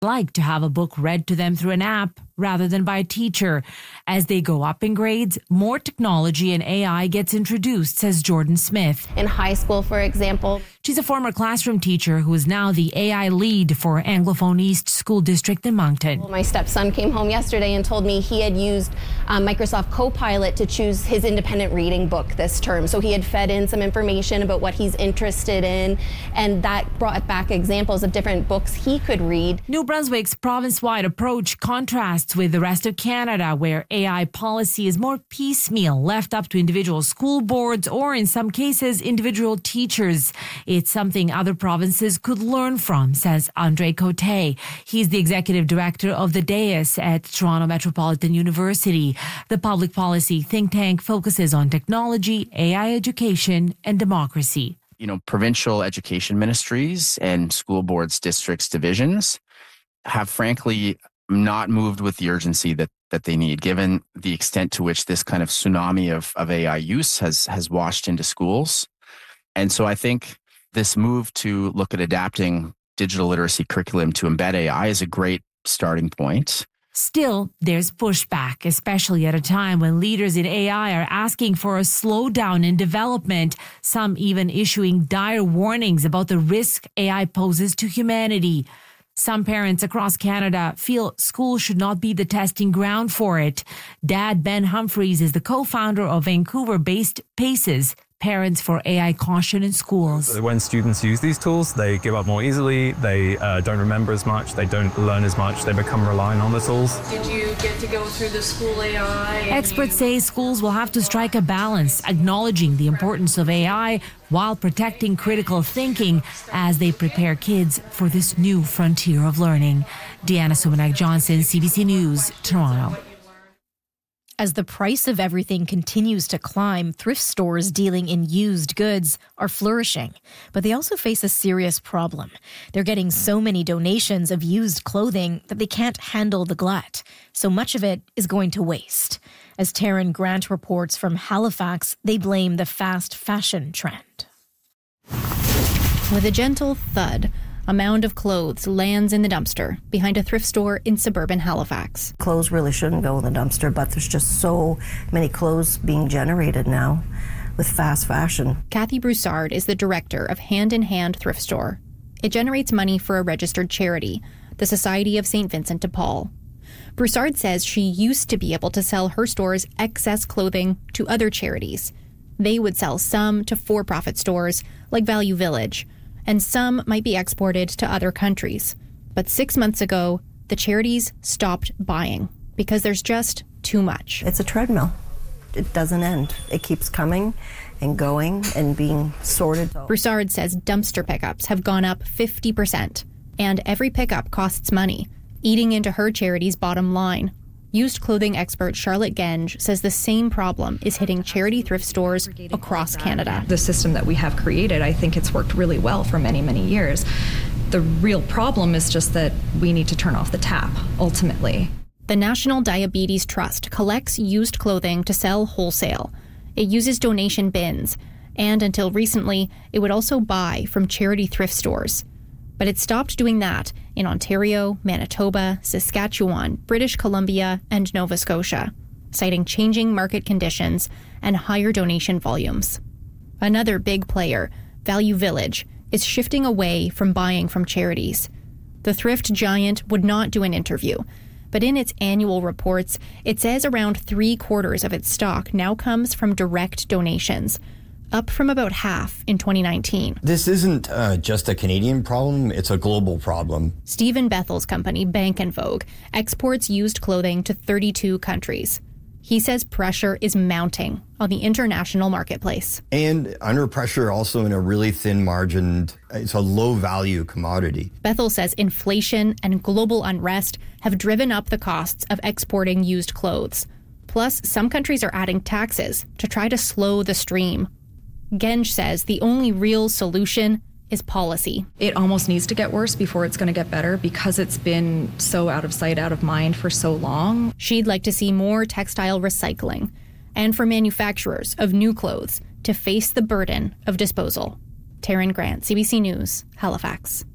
like to have a book read to them through an app rather than by a teacher. As they go up in grades, more technology and AI gets introduced, says Jordan Smith. In high school, for example. She's a former classroom teacher who is now the AI lead for Anglophone East School District in Moncton. My stepson came home yesterday and told me he had used Microsoft Copilot to choose his independent reading book this term. So he had fed in some information about what he's interested in, and that brought back examples of different books he could read. New Brunswick's province-wide approach contrasts with the rest of Canada, where AI policy is more piecemeal, left up to individual school boards or, in some cases, individual teachers. It's something other provinces could learn from, says Andre Cote. He's the executive director of the DAIS at Toronto Metropolitan University. The public policy think tank focuses on technology, AI education, and democracy. Provincial education ministries and school boards, districts, divisions have frankly not moved with the urgency that they need, given the extent to which this kind of tsunami of AI use has washed into schools. And so I think this move to look at adapting digital literacy curriculum to embed AI is a great starting point. Still, there's pushback, especially at a time when leaders in AI are asking for a slowdown in development, some even issuing dire warnings about the risk AI poses to humanity. Some parents across Canada feel schools should not be the testing ground for it. Dad Ben Humphreys is the co-founder of Vancouver-based PACES, Parents for AI Caution in Schools. When students use these tools, they give up more easily, they don't remember as much, they don't learn as much, they become reliant on the tools. Did you get to go through the school AI? Experts say schools will have to strike a balance, acknowledging the importance of AI while protecting critical thinking as they prepare kids for this new frontier of learning. Deanna Sumanak-Johnson, CBC News, Toronto. As the price of everything continues to climb, thrift stores dealing in used goods are flourishing. But they also face a serious problem. They're getting so many donations of used clothing that they can't handle the glut. So much of it is going to waste. As Taryn Grant reports from Halifax, they blame the fast fashion trend. With a gentle thud, a mound of clothes lands in the dumpster behind a thrift store in suburban Halifax. Clothes really shouldn't go in the dumpster, but there's just so many clothes being generated now with fast fashion. Kathy Broussard is the director of Hand in Hand Thrift Store. It generates money for a registered charity, the Society of St. Vincent de Paul. Broussard says she used to be able to sell her store's excess clothing to other charities. They would sell some to for-profit stores like Value Village, and some might be exported to other countries. But 6 months ago, the charities stopped buying because there's just too much. It's a treadmill. It doesn't end. It keeps coming and going and being sorted. Broussard says dumpster pickups have gone up 50%, and every pickup costs money, eating into her charity's bottom line. Used clothing expert Charlotte Genge says the same problem is hitting charity thrift stores across Canada. The system that we have created, I think it's worked really well for many, many years. The real problem is just that we need to turn off the tap, ultimately. The National Diabetes Trust collects used clothing to sell wholesale. It uses donation bins, and until recently, it would also buy from charity thrift stores. But it stopped doing that in Ontario, Manitoba, Saskatchewan, British Columbia, and Nova Scotia, citing changing market conditions and higher donation volumes. Another big player, Value Village, is shifting away from buying from charities. The thrift giant would not do an interview, but in its annual reports, it says around 3/4 of its stock now comes from direct donations, up from about half in 2019. This isn't just a Canadian problem, it's a global problem. Stephen Bethel's company, Bank & Vogue, exports used clothing to 32 countries. He says pressure is mounting on the international marketplace. And under pressure also in a really thin margined, it's a low-value commodity. Bethel says inflation and global unrest have driven up the costs of exporting used clothes. Plus, some countries are adding taxes to try to slow the stream. Genge says the only real solution is policy. It almost needs to get worse before it's going to get better because it's been so out of sight, out of mind for so long. She'd like to see more textile recycling and for manufacturers of new clothes to face the burden of disposal. Taryn Grant, CBC News, Halifax.